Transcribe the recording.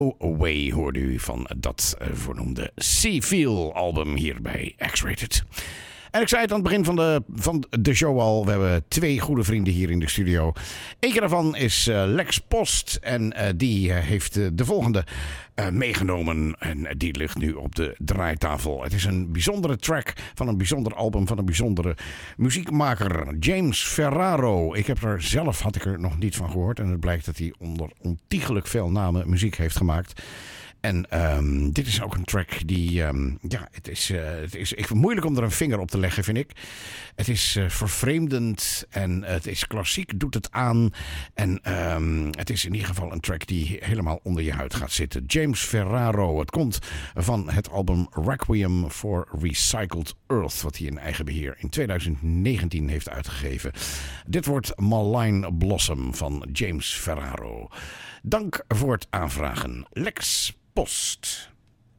Away hoorde u van dat voornoemde Seafeel album hier bij X-Rated. En ik zei het aan het begin van de show al. We hebben 2 goede vrienden hier in de studio. Eén keer daarvan is Lex Post. En die heeft de volgende meegenomen. En die ligt nu op de draaitafel. Het is een bijzondere track van een bijzonder album van een bijzondere muziekmaker. James Ferraro. Had ik er nog niet van gehoord. En het blijkt dat hij onder ontiegelijk veel namen muziek heeft gemaakt. En dit is ook een track die, het is moeilijk om er een vinger op te leggen, vind ik. Het is vervreemdend en het is klassiek, doet het aan. En het is in ieder geval een track die helemaal onder je huid gaat zitten. James Ferraro, het komt van het album Requiem for Recycled Earth, wat hij in eigen beheer in 2019 heeft uitgegeven. Dit wordt Malign Blossom van James Ferraro. Dank voor het aanvragen. Lex Post.